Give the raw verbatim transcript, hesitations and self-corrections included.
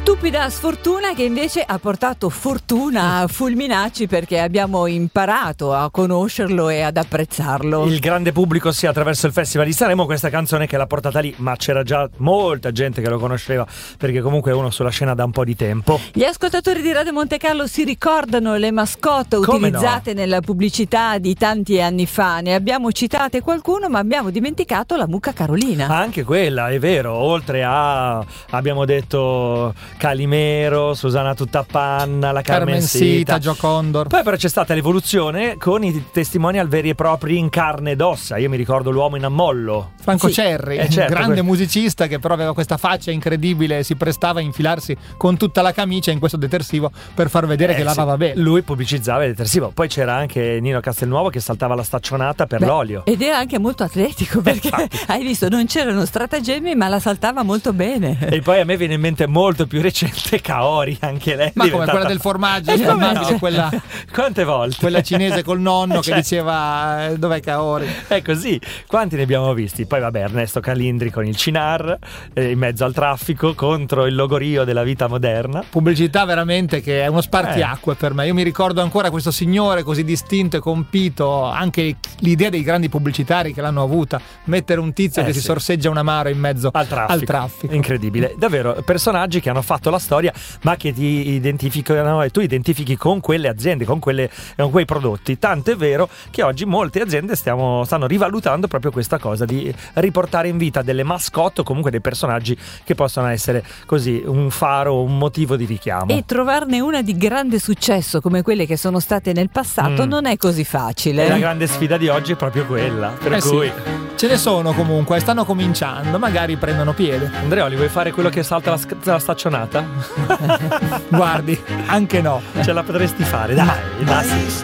Stupida sfortuna che invece ha portato fortuna a Fulminacci, perché abbiamo imparato a conoscerlo e ad apprezzarlo. Il grande pubblico sia attraverso il Festival di Sanremo, questa canzone che l'ha portata lì, ma c'era già molta gente che lo conosceva, perché comunque è uno sulla scena da un po' di tempo. Gli ascoltatori di Radio Monte Carlo si ricordano le mascotte Come utilizzate no? nella pubblicità di tanti anni fa. Ne abbiamo citate qualcuno, ma abbiamo dimenticato la mucca Carolina. Anche quella, è vero, oltre a, abbiamo detto, Calimero, Susanna Tuttapanna, la Carmencita, Carmencita, Gio Condor. Poi però c'è stata l'evoluzione con i testimonial veri e propri in carne ed ossa. Io mi ricordo l'uomo in ammollo, Franco sì. Cerri, eh, certo, grande que- musicista che però aveva questa faccia incredibile, si prestava a infilarsi con tutta la camicia in questo detersivo per far vedere Eh, che lavava sì. bene. Lui pubblicizzava il detersivo. Poi c'era anche Nino Castelnuovo che saltava la staccionata per Beh, l'olio. Ed era anche molto atletico, perché hai visto, non c'erano stratagemmi, ma la saltava molto bene. E poi a me viene in mente molto più recente Kaori, anche lei. Ma come diventata... quella del formaggio, Eh, insomma, no? quella, Quante volte? quella cinese col nonno che Cioè- diceva eh, dov'è Kaori? È così, quanti ne abbiamo visti? Poi vabbè, Ernesto Calindri con il Cinar, eh, in mezzo al traffico, contro il logorio della vita moderna. Pubblicità veramente che è uno spartiacque Eh. per me. Io mi ricordo ancora questo signore così distinto e compito, anche l'idea dei grandi pubblicitari che l'hanno avuta, mettere un tizio Eh, che sì. si sorseggia un amaro in mezzo Al traffico. al traffico. Incredibile, davvero, personaggi che hanno fatto la storia, ma che ti identificano e tu identifichi con quelle aziende, con, quelle, con quei prodotti. Tanto è vero che oggi molte aziende stiamo, stanno rivalutando proprio questa cosa di riportare in vita delle mascotte o comunque dei personaggi che possono essere così un faro, un motivo di richiamo. E trovarne una di grande successo come quelle che sono state nel passato Mm. non è così E facile. la grande sfida di oggi è proprio quella, per Eh sì. cui Ce ne sono comunque, stanno cominciando, magari prendono piede. Andreoli, vuoi fare quello che salta la, sc- la staccionata? Guardi, anche no. Ce la potresti fare, dai, dai.